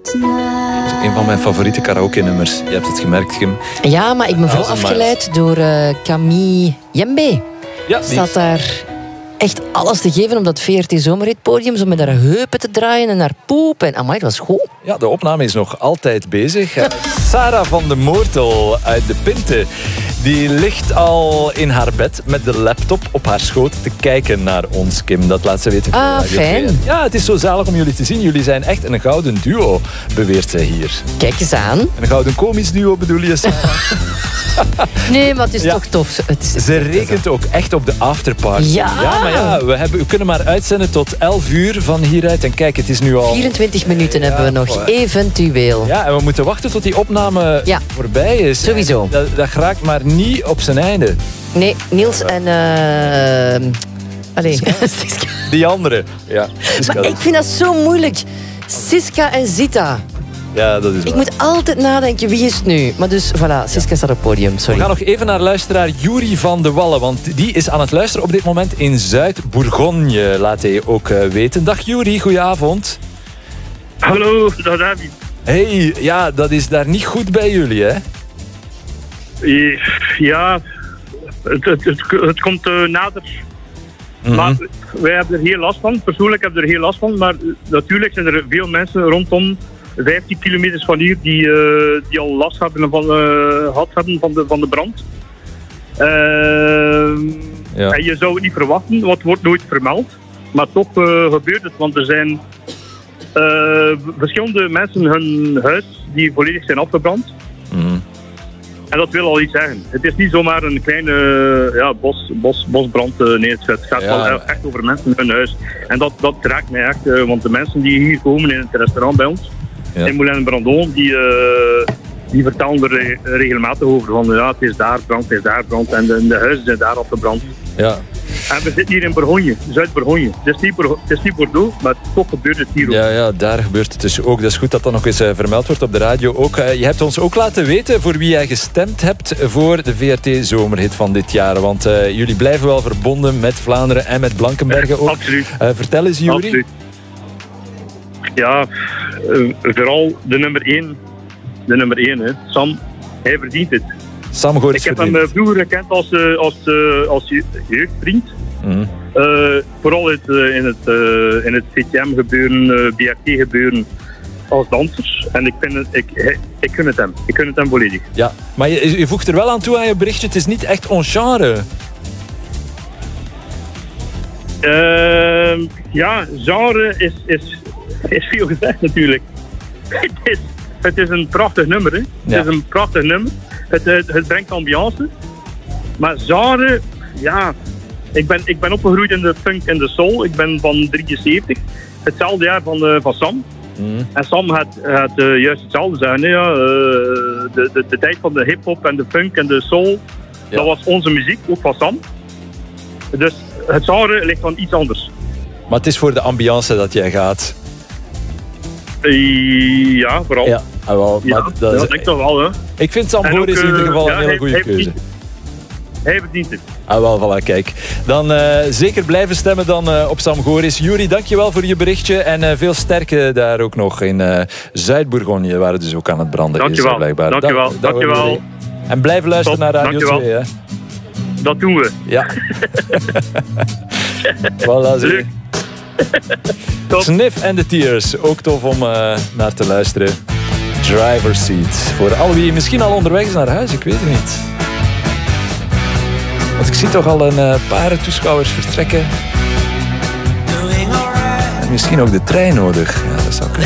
Een van mijn favoriete karaoke-nummers. Je hebt het gemerkt, Kim. Ja, maar ik ben vooral afgeleid door Camille Jembe. Ja, staat daar echt alles te geven op dat VRT Zomerhitpodium. Zo met haar heupen te draaien en haar poep. En amai, het was goed. Ja, de opname is nog altijd bezig. Sarah van de Moortel uit de Pinte. Die ligt al in haar bed met de laptop op haar schoot te kijken naar ons, Kim. Dat laat ze weten. Fijn. Ja, het is zo zalig om jullie te zien. Jullie zijn echt een gouden duo, beweert zij hier. Kijk eens aan. Een gouden komisch duo bedoel je, Sarah? Nee, maar het is toch tof. Ze rekent ook echt op de afterparty. Ja. Ja, maar ja, we kunnen maar uitzenden tot 11 uur van hieruit. En kijk, het is nu al... 24 minuten hebben we nog, eventueel. Ja, en we moeten wachten tot die opname voorbij is. Sowieso. Dat raakt maar niet op zijn einde. Nee, Niels en... Allee, Siska. Die andere. Ja, maar ik vind dat zo moeilijk. Siska en Zita. Ja, dat is waar. Ik moet altijd nadenken, wie is het nu? Maar dus, voilà, Siska staat op het podium, sorry. We gaan nog even naar luisteraar Juri van de Wallen, want die is aan het luisteren op dit moment in Zuid-Bourgogne, laat hij ook weten. Dag Juri, goedenavond. Hallo, dag David. Hey, ja, dat is daar niet goed bij jullie, hè? Ja, het komt nader. Maar wij hebben er heel last van. Persoonlijk heb ik er heel last van. Maar natuurlijk zijn er veel mensen rondom 15 kilometers van hier die al last hebben van de brand. En je zou het niet verwachten, want het wordt nooit vermeld. Maar toch gebeurt het, want er zijn verschillende mensen hun huis die volledig zijn afgebrand. En dat wil al iets zeggen. Het is niet zomaar een kleine bosbrand. Nee, het gaat wel echt over mensen in hun huis. En dat raakt mij echt. Want de mensen die hier komen in het restaurant bij ons, in Moulin-Brandon, die vertellen er regelmatig over. Van ja, het is daar brand, het is daar brand. En de huizen zijn daar afgebrand. Ja. En we zitten hier in Bourgogne, Zuid-Bourgogne. Het is niet Bordeaux, maar toch gebeurt het hier ook. Ja, daar gebeurt het dus ook. Dat is goed dat dat nog eens vermeld wordt op de radio. Ook, je hebt ons ook laten weten voor wie jij gestemd hebt voor de VRT Zomerhit van dit jaar. Want jullie blijven wel verbonden met Vlaanderen en met Blankenberge ook. Absoluut. Vertel eens, Juri. Absoluut. Ja, vooral de nummer 1, hè. Sam, hij verdient het. Sam Goris. Ik heb hem vroeger gekend als jeugdvriend. Vooral in het VTM gebeuren, BRT gebeuren als dansers. En ik gun het hem. Ik gun het hem volledig. Ja, maar je voegt er wel aan toe aan je berichtje. Het is niet echt on genre. Ja, genre is veel gezegd natuurlijk. Het is een prachtig nummer, hè. Ja. Het is een prachtig nummer. Het brengt ambiance. Maar genre, ja... Ik ben opgegroeid in de funk en de soul. Ik ben van 73. Hetzelfde jaar van Sam. En Sam had juist hetzelfde zijn. Ja. De tijd van de hip-hop en de funk en de soul. Ja. Dat was onze muziek, ook van Sam. Dus het genre ligt van iets anders. Maar het is voor de ambiance dat jij gaat. Ja, vooral. Ja, wel, maar dat denk ik toch wel. Hè. Ik vind Sam Goris in ieder geval een hele goede keuze. Hij verdient het. Wel, voilà, kijk. Dan zeker blijven stemmen dan op Sam Goris. Juri, dankjewel voor je berichtje. En veel sterkte daar ook nog in Zuid-Bourgogne, waar het dus ook aan het branden dankjewel. is. Blijkbaar. Dankjewel. En blijf luisteren naar Radio 2. Hè. Dat doen we. Ja. Voilà, zie. Sniff and the Tears. Ook tof om naar te luisteren. Driver's Seat. Voor al wie misschien al onderweg is naar huis, ik weet het niet. Want ik zie toch al een paar toeschouwers vertrekken. En misschien ook de trein nodig. Ja, dat zou kunnen.